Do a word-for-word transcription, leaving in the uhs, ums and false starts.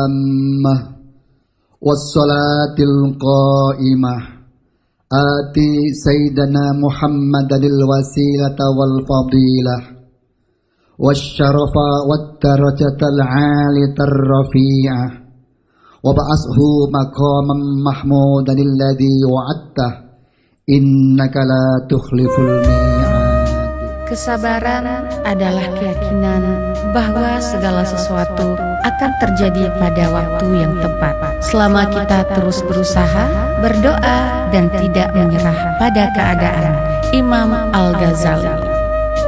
tammah wassalatil qa'imah ati sayyidana Muhammadil wasilata wal fadilah wasyarafa wat darajatal 'aliyatar rafi'ah wa ba'ashu maqaman mahmudan alladhi wa'adtah innaka la tukhliful mi'ad. Kesabaran adalah keyakinan bahwa segala sesuatu akan terjadi pada waktu yang tepat selama kita terus berusaha, berdoa dan tidak menyerah pada keadaan. Imam Al-Ghazali.